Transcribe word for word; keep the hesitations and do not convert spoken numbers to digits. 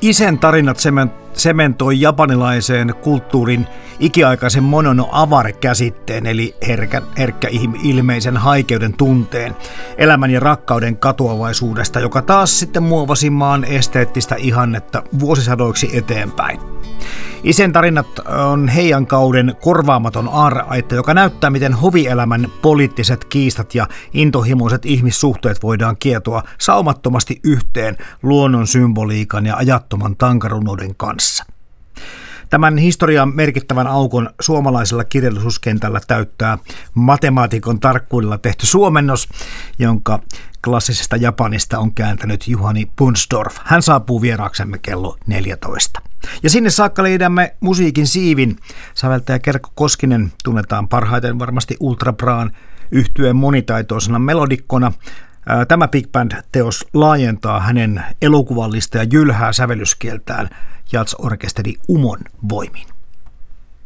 Isen tarinat sementoi japanilaiseen kulttuurin ikiaikaisen monono avare-käsitteen, eli herkän, herkkä ilmeisen haikeuden tunteen, elämän ja rakkauden katoavaisuudesta, joka taas sitten muovasi maan esteettistä ihannetta vuosisadoiksi eteenpäin. Isen tarinat on heidän kauden korvaamaton aarreaitta, joka näyttää, miten hovielämän poliittiset kiistat ja intohimoiset ihmissuhteet voidaan kietoa saumattomasti yhteen luonnon symboliikan ja ajattoman tankarunouden kanssa. Tämän historian merkittävän aukon suomalaisella kirjallisuuskentällä täyttää matemaatikon tarkkuudella tehty suomennos, jonka klassisesta Japanista on kääntänyt Juhani Bundsdorf. Hän saapuu vieraaksemme kello neljätoista. Ja sinne saakka leidämme musiikin siivin. Säveltäjä Kerkko Koskinen tunnetaan parhaiten varmasti Ultrabraan yhtyeen monitaitoisena melodikkona. Tämä big band-teos laajentaa hänen elokuvallista ja jylhää sävellyskieltään jazz-orkesteri Umon voimin.